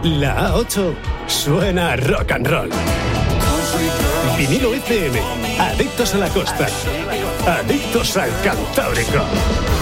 La A8 suena a rock and roll. Vinilo FM, adictos a la costa, adictos al Cantábrico.